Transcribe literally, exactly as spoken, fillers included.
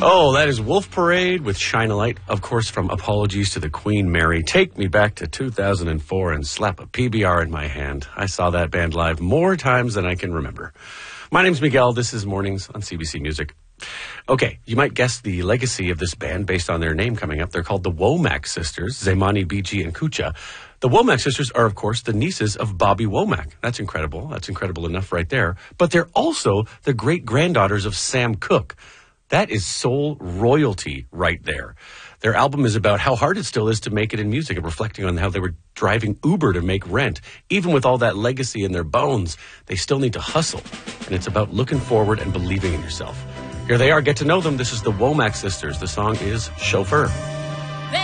Oh, that is Wolf Parade with Shine a Light, of course, from Apologies to the Queen Mary. Take me back to two thousand four and slap a P B R in my hand. I saw that band live more times than I can remember. My name's Miguel. This is Mornings on C B C Music. Okay, you might guess the legacy of this band based on their name coming up. They're called the Womack Sisters, Zemani, Beji, and Kucha. The Womack Sisters are, of course, the nieces of Bobby Womack. That's incredible. That's incredible enough right there. But they're also the great-granddaughters of Sam Cooke. That is soul royalty right there. Their album is about how hard it still is to make it in music and reflecting on how they were driving Uber to make rent. Even with all that legacy in their bones, they still need to hustle. And it's about looking forward and believing in yourself. Here they are. Get to know them. This is the Womack Sisters. The song is Chauffeur.